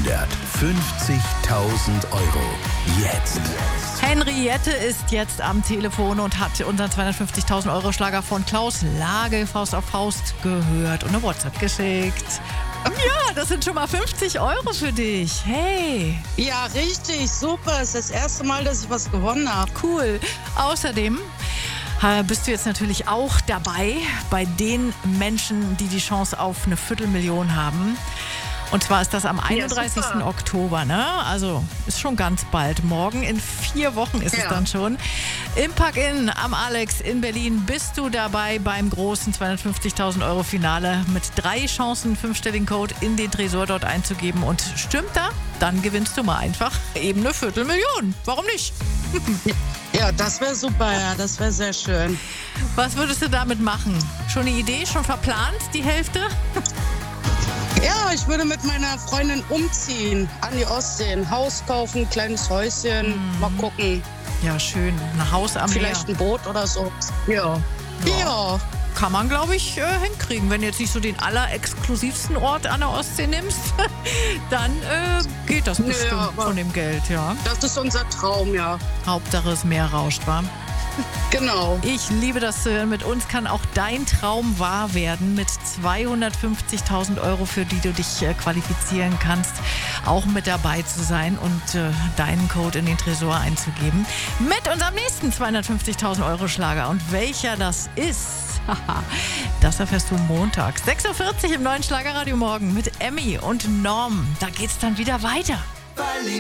Euro. Jetzt. Henriette ist jetzt am Telefon und hat unseren 250.000 Euro Schlager von Klaus Lage Faust auf Faust gehört und eine WhatsApp geschickt. Ja, das sind schon mal 50 Euro für dich. Hey. Ja, richtig, super. Es ist das erste Mal, dass ich was gewonnen habe. Cool. Außerdem bist du jetzt natürlich auch dabei bei den Menschen, die die Chance auf eine Viertelmillion haben. Und zwar ist das am 31. Oktober, ne? Also ist schon ganz bald. Morgen in 4 Wochen ist es dann schon. Im Park-In am Alex in Berlin bist du dabei beim großen 250.000 Euro Finale mit 3 Chancen, 5-stelligen Code in den Tresor dort einzugeben. Und stimmt da? Dann gewinnst du mal einfach eben eine Viertelmillion. Warum nicht? Ja, das wäre super, ja, das wäre sehr schön. Was würdest du damit machen? Schon eine Idee, schon verplant, die Hälfte? Ja, ich würde mit meiner Freundin umziehen an die Ostsee, ein Haus kaufen, kleines Häuschen, mal gucken. Ja, schön. Ein Haus am Meer. Vielleicht ein Boot oder so. Ja. Kann man, glaube ich, hinkriegen. Wenn du jetzt nicht so den allerexklusivsten Ort an der Ostsee nimmst, dann geht das bestimmt von dem Geld, ja. Das ist unser Traum, ja. Hauptsache das Meer rauscht, wa? Genau. Ich liebe das zu hören. Mit uns kann auch dein Traum wahr werden mit 250.000 Euro, für die du dich qualifizieren kannst, auch mit dabei zu sein und deinen Code in den Tresor einzugeben. Mit unserem nächsten 250.000 Euro Schlager. Und welcher das ist, das erfährst du Montag. 6.40 Uhr im neuen Schlagerradio morgen mit Emmy und Norm. Da geht's dann wieder weiter.